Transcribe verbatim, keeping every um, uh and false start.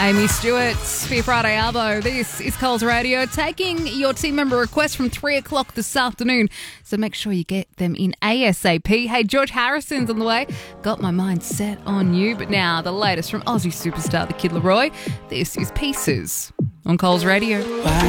Amy Stewart, Spear Friday Arvo. This is Coles Radio, taking your team member requests from three o'clock this afternoon. So make sure you get them in ASAP. Hey, George Harrison's on the way. Got my mind set on you. But now, the latest from Aussie superstar, the Kid Laroi. This is Pieces on Coles Radio.